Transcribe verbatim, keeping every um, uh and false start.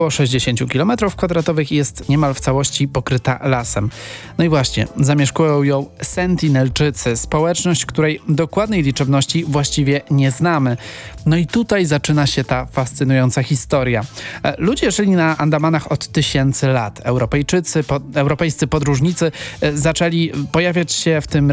Około sześćdziesiąt kilometrów kwadratowych i jest niemal w całości pokryta lasem. No i właśnie, zamieszkują ją Sentinelczycy, społeczność, której dokładnej liczebności właściwie nie znamy. No i tutaj zaczyna się ta fascynująca historia. Ludzie żyli na Andamanach od tysięcy lat. Europejczycy, po, europejscy podróżnicy zaczęli pojawiać się w tym